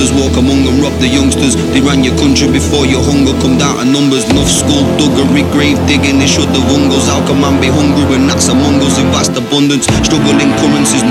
gangsters walk among and rob the youngsters. They ran your country before your hunger come down to numbers. Enough skull duggery, grave digging, they should the vungles. How can man be hungry when that's among us in vast abundance? Struggling currencies.